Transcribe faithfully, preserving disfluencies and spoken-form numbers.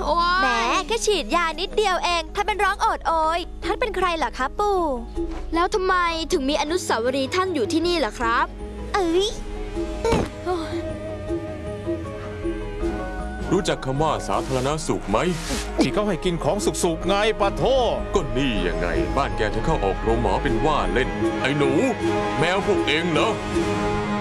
โอ้ยแหมแค่ฉีดยานิดเดียวเองท่านเป็นร้องโอดโอยท่านเป็นใครล่ะคะปู่แล้วทำไมถึงมีอนุสาวรีย์ท่านอยู่ที่นี่ล่ะครับเอ้ยรู้จักคำว่าสาธารณสุขไหมที่เขาให้กินของสุกๆไงปะโทก็นี่ยังไง บ้านแกถึงเข้าออกโรงหมอเป็นว่าเล่น ไอ้หนู แมวพวกเองเหรอ